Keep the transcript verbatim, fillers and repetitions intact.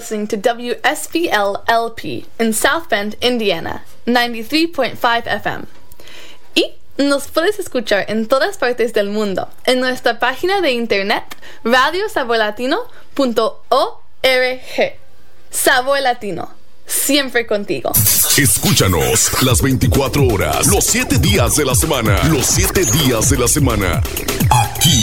listening to W S B L L P in South Bend, Indiana, ninety-three point five F M. Y nos puedes escuchar en todas partes del mundo en nuestra página de internet radio sabor latino punto org. Sabor Latino, siempre contigo. Escúchanos las veinticuatro horas, los siete días de la semana, los siete días de la semana, aquí